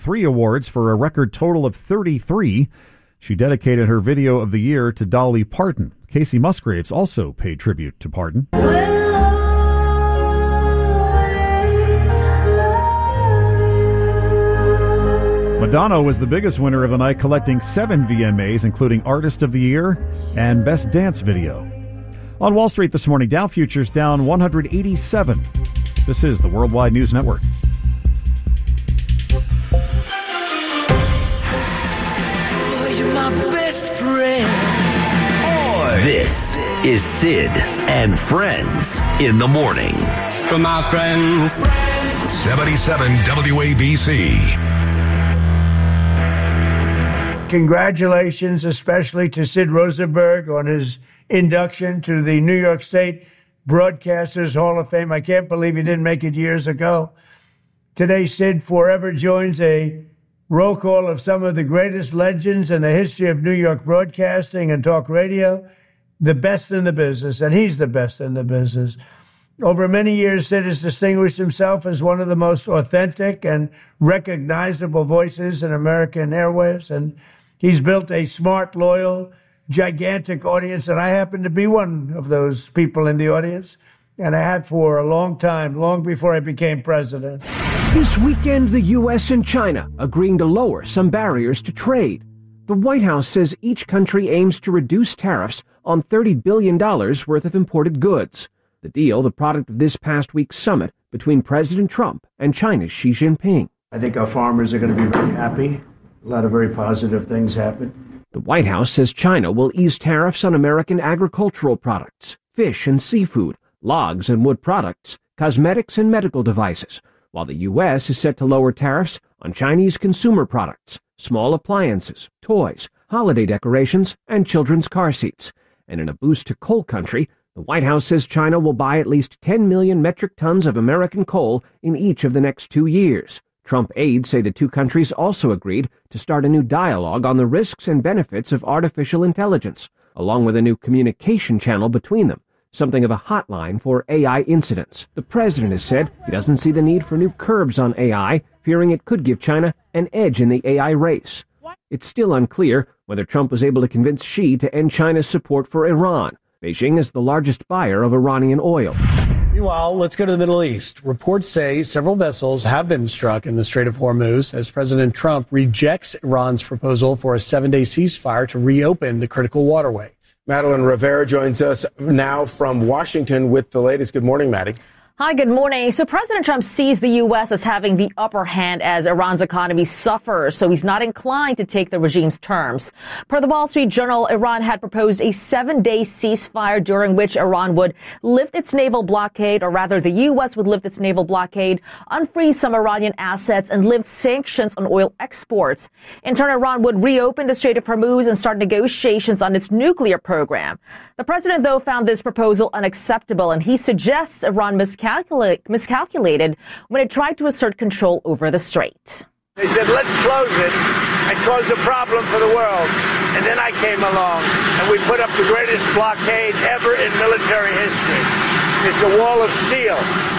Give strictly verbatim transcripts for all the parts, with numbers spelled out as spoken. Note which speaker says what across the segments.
Speaker 1: three awards for a record total of thirty-three. She dedicated her video of the year to Dolly Parton. Casey Musgraves also paid tribute to Parton. Madonna was the biggest winner of the night, collecting seven V M As, including Artist of the Year and Best Dance Video. On Wall Street this morning, Dow futures down one hundred eighty-seven. This is the Worldwide News Network.
Speaker 2: You're my best friend. This is Sid and Friends in the Morning.
Speaker 3: From my friends.
Speaker 4: seventy-seven W A B C.
Speaker 5: Congratulations, especially to Sid Rosenberg on his induction to the New York State Broadcasters Hall of Fame. I can't believe he didn't make it years ago. Today, Sid forever joins a roll call of some of the greatest legends in the history of New York broadcasting and talk radio, the best in the business, and he's the best in the business. Over many years, Sid has distinguished himself as one of the most authentic and recognizable voices in American airwaves, and he's built a smart, loyal, gigantic audience, and I happen to be one of those people in the audience, and I had for a long time, long before I became president.
Speaker 6: This weekend, the U S and China agreeing to lower some barriers to trade. The White House says each country aims to reduce tariffs on thirty billion dollars worth of imported goods. The deal, the product of this past week's summit between President Trump and China's Xi Jinping.
Speaker 5: I think our farmers are going to be very happy. A lot of very positive things happen.
Speaker 6: The White House says China will ease tariffs on American agricultural products, fish and seafood, logs and wood products, cosmetics and medical devices, while the U S is set to lower tariffs on Chinese consumer products, small appliances, toys, holiday decorations, and children's car seats. And in a boost to coal country, the White House says China will buy at least ten million metric tons of American coal in each of the next two years. Trump aides say the two countries also agreed to start a new dialogue on the risks and benefits of artificial intelligence, along with a new communication channel between them, something of a hotline for A I incidents. The president has said he doesn't see the need for new curbs on A I, fearing it could give China an edge in the A I race. It's still unclear whether Trump was able to convince Xi to end China's support for Iran. Beijing is the largest buyer of Iranian oil.
Speaker 7: Meanwhile, let's go to the Middle East. Reports say several vessels have been struck in the Strait of Hormuz as President Trump rejects Iran's proposal for a seven-day ceasefire to reopen the critical waterway.
Speaker 8: Madeline Rivera joins us now from Washington with the latest. Good morning, Maddie.
Speaker 9: Hi, good morning. So President Trump sees the U S as having the upper hand as Iran's economy suffers, so he's not inclined to take the regime's terms. Per the Wall Street Journal, Iran had proposed a seven-day ceasefire during which Iran would lift its naval blockade, or rather the U S would lift its naval blockade, unfreeze some Iranian assets, and lift sanctions on oil exports. In turn, Iran would reopen the Strait of Hormuz and start negotiations on its nuclear program. The president, though, found this proposal unacceptable, and he suggests Iran miscalculated miscalculated when it tried to assert control over the strait.
Speaker 10: They said, let's close it and cause a problem for the world. And then I came along, and we put up the greatest blockade ever in military history. It's a wall of steel.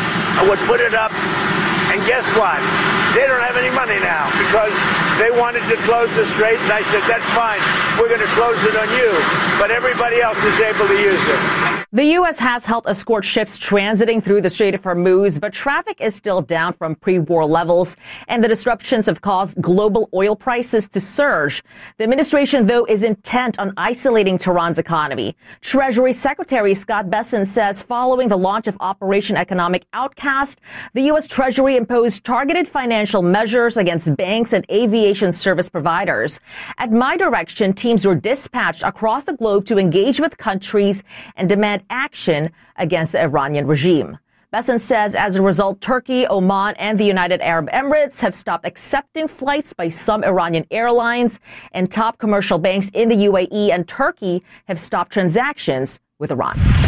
Speaker 10: I would put it up, and guess what? They don't have any money now because they wanted to close the strait, and I said, that's fine. We're going to close it on you. But everybody else is able to use it.
Speaker 9: The U S has helped escort ships transiting through the Strait of Hormuz, but traffic is still down from pre-war levels, and the disruptions have caused global oil prices to surge. The administration, though, is intent on isolating Tehran's economy. Treasury Secretary Scott Bessent says following the launch of Operation Economic Outcast, the U S Treasury imposed targeted financial measures against banks and aviation service providers. At my direction, teams were dispatched across the globe to engage with countries and demand action against the Iranian regime. Bessent says as a result, Turkey, Oman, and the United Arab Emirates have stopped accepting flights by some Iranian airlines, and top commercial banks in the U A E and Turkey have stopped transactions with Iran.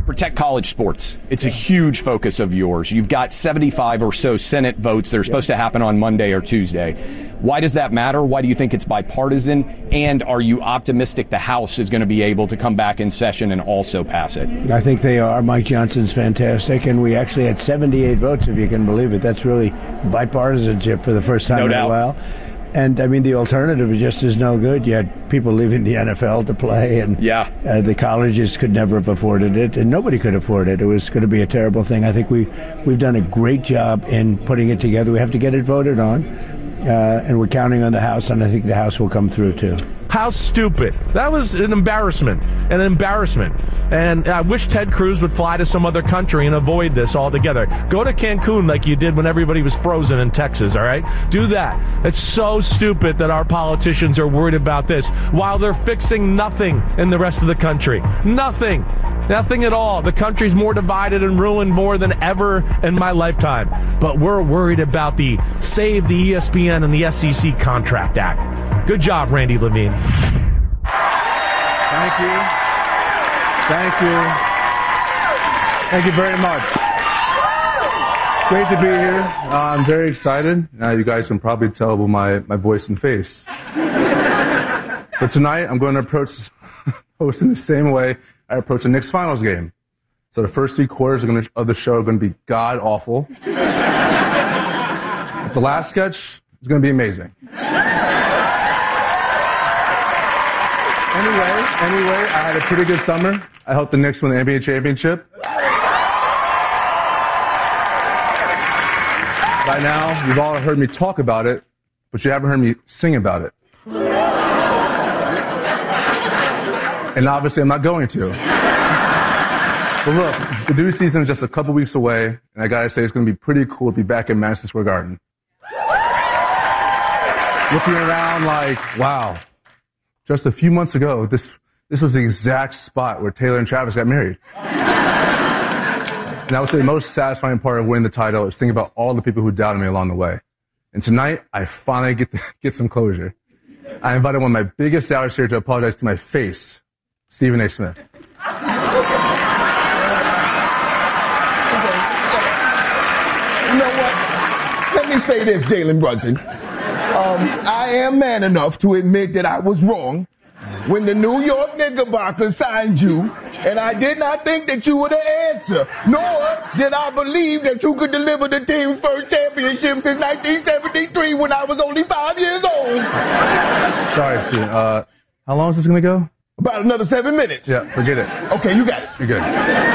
Speaker 11: protect college sports. It's a huge focus of yours. You've got seventy-five or so Senate votes that are supposed to happen on Monday or Tuesday. Why does that matter? Why do you think it's bipartisan? And are you optimistic the House is going to be able to come back in session and also pass it?
Speaker 5: I think they are. Mike Johnson's fantastic, and we actually had seventy-eight votes, if you can believe it. That's really bipartisanship for the first time
Speaker 11: No
Speaker 5: in
Speaker 11: doubt.
Speaker 5: a while. And, I mean, the alternative is just as no good. You had people leaving the N F L to play, and
Speaker 11: yeah.
Speaker 5: uh, the colleges could never have afforded it, and nobody could afford it. It was going to be a terrible thing. I think we, we've done a great job in putting it together. We have to get it voted on, uh, and we're counting on the House, and I think the House will come through, too.
Speaker 12: How stupid. That was an embarrassment. An embarrassment. And I wish Ted Cruz would fly to some other country and avoid this altogether. Go to Cancun like you did when everybody was frozen in Texas, all right? Do that. It's so stupid that our politicians are worried about this while they're fixing nothing in the rest of the country. Nothing. Nothing at all. The country's more divided and ruined more than ever in my lifetime. But we're worried about the Save the E S P N and the S E C Contract Act. Good job, Randy Levine.
Speaker 13: Thank you. Thank you. Thank you very much. It's great to be here. Uh, I'm very excited. Uh, you guys can probably tell by my, my voice and face. But tonight, I'm going to approach hosting the same way I approach the Knicks finals game. So the first three quarters are gonna, of the show are going to be god-awful. The last sketch is going to be amazing. Anyway, anyway, I had a pretty good summer. I helped the Knicks win the N B A championship. By now, you've all heard me talk about it, but you haven't heard me sing about it. And obviously, I'm not going to. But look, the new season is just a couple weeks away, and I gotta say, it's gonna be pretty cool to be back in Madison Square Garden. Looking around like, wow. Just a few months ago, this this was the exact spot where Taylor and Travis got married. And I would say the most satisfying part of winning the title is thinking about all the people who doubted me along the way. And tonight, I finally get to get some closure. I invited one of my biggest doubters here to apologize to my face, Stephen A. Smith.
Speaker 14: You know what? Let me say this, Jalen Brunson. Um, I am man enough to admit that I was wrong when the New York Knickerbockers signed you, and I did not think that you were the answer, nor did I believe that you could deliver the team's first championship since nineteen seventy-three when I was only five years old.
Speaker 13: Sorry, Stephen. Uh, how long is this going to go?
Speaker 14: About another seven minutes.
Speaker 13: Yeah, forget it.
Speaker 14: Okay, you got it.
Speaker 13: You're good.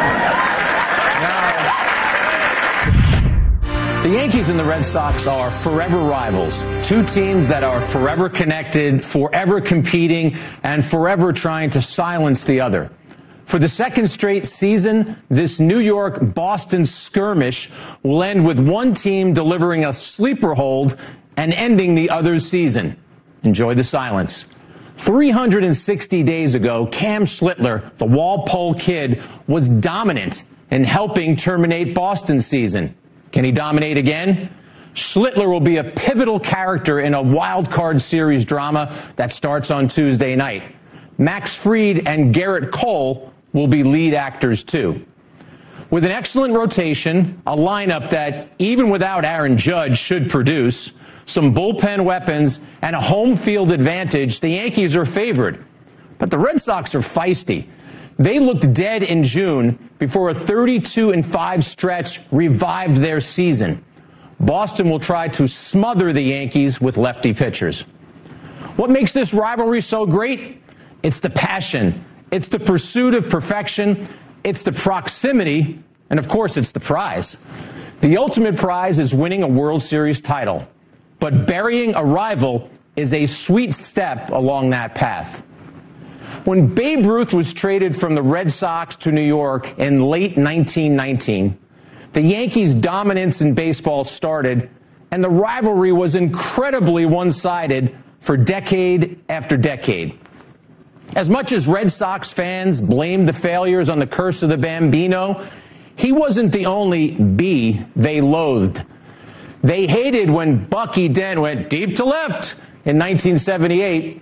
Speaker 15: The Yankees and the Red Sox are forever rivals, two teams that are forever connected, forever competing, and forever trying to silence the other. For the second straight season, this New York-Boston skirmish will end with one team delivering a sleeper hold and ending the other's season. Enjoy the silence. three hundred sixty days ago, Cam Schlittler, the Walpole Kid, was dominant in helping terminate Boston's season. Can he dominate again? Schlittler will be a pivotal character in a wild card series drama that starts on Tuesday night. Max Fried and Garrett Cole will be lead actors too. With an excellent rotation, a lineup that, even without Aaron Judge, should produce, some bullpen weapons, and a home field advantage, the Yankees are favored. But the Red Sox are feisty. They looked dead in June before a thirty-two and five stretch revived their season. Boston will try to smother the Yankees with lefty pitchers. What makes this rivalry so great? It's the passion. It's the pursuit of perfection. It's the proximity. And of course, it's the prize. The ultimate prize is winning a World Series title. But burying a rival is a sweet step along that path. When Babe Ruth was traded from the Red Sox to New York in late nineteen nineteen, the Yankees' dominance in baseball started, and the rivalry was incredibly one-sided for decade after decade. As much as Red Sox fans blamed the failures on the curse of the Bambino, he wasn't the only B they loathed. They hated when Bucky Dent went deep to left in nineteen seventy-eight,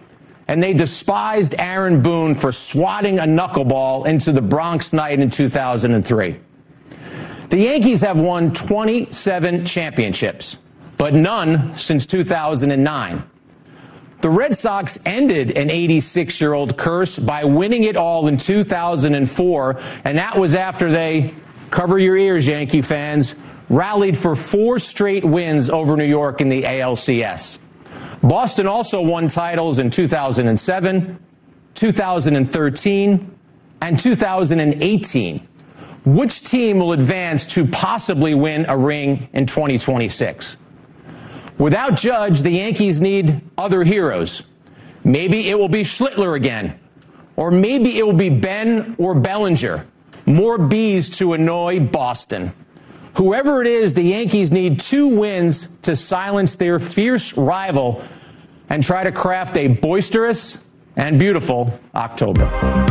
Speaker 15: and they despised Aaron Boone for swatting a knuckleball into the Bronx Knight in two thousand three. The Yankees have won twenty-seven championships, but none since two thousand nine. The Red Sox ended an eighty-six-year-old curse by winning it all in two thousand four, and that was after they, cover your ears, Yankee fans, rallied for four straight wins over New York in the A L C S. Boston also won titles in two thousand seven, two thousand thirteen, and two thousand eighteen. Which team will advance to possibly win a ring in twenty twenty-six? Without Judge, the Yankees need other heroes. Maybe it will be Schlittler again. Or maybe it will be Ben or Bellinger. More Bs to annoy Boston. Whoever it is, the Yankees need two wins to silence their fierce rival and try to craft a boisterous and beautiful October.